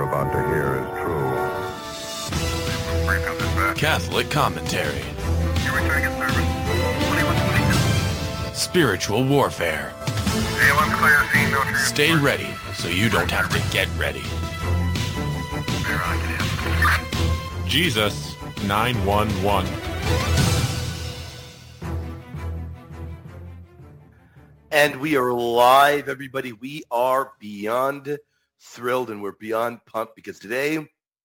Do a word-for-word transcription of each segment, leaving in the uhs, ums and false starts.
about to hear is true. Catholic commentary. Spiritual warfare. Stay ready so you don't have to get ready. Jesus nine one one. And we are live, everybody. We are beyond thrilled and we're beyond pumped because today,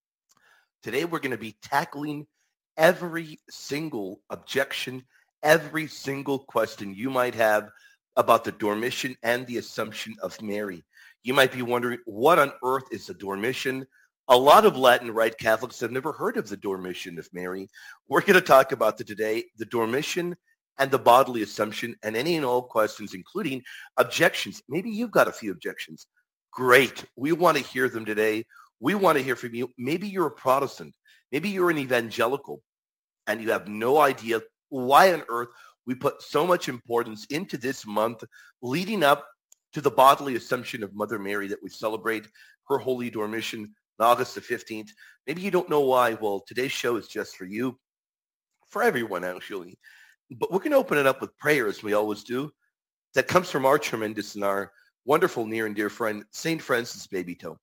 today we're going to be tackling every single objection, every single question you might have about the Dormition and the Assumption of Mary. You might be wondering, what on earth is the Dormition? A lot of Latin Rite Catholics have never heard of the Dormition of Mary. We're going to talk about the today, the Dormition and the bodily assumption, and any and all questions, including objections. Maybe you've got a few objections. Great. We want to hear them today. We want to hear from you. Maybe you're a Protestant. Maybe you're an evangelical, and you have no idea why on earth we put so much importance into this month leading up to the bodily assumption of Mother Mary that we celebrate her Holy Dormition on August the fifteenth. Maybe you don't know why. Well, today's show is just for you, for everyone, actually. But we're going to open it up with prayer, as we always do. That comes from our tremendous and our wonderful near and dear friend, Saint Francis Babytoe.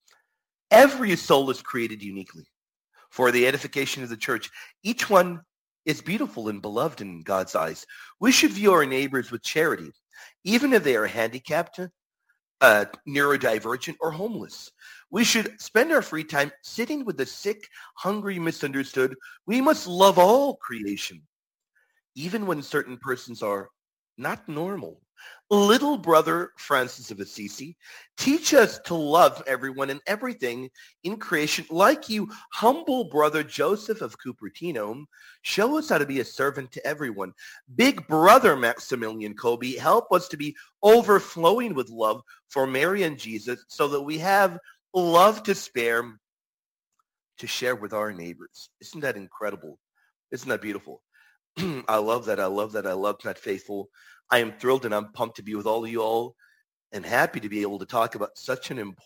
Every soul is created uniquely for the edification of the church. Each one is beautiful and beloved in God's eyes. We should view our neighbors with charity, even if they are handicapped, uh, neurodivergent, or homeless. We should spend our free time sitting with the sick, hungry, misunderstood. We must love all creation, even when certain persons are not normal. Little brother Francis of Assisi, teach us to love everyone and everything in creation like you. Humble brother Joseph of Cupertino, show us how to be a servant to everyone. Big brother Maximilian Kolbe, help us to be overflowing with love for Mary and Jesus so that we have love to spare to share with our neighbors. Isn't that incredible? Isn't that beautiful? I love that. I love that. I love that, faithful. I am thrilled and I'm pumped to be with all of you all and happy to be able to talk about such an important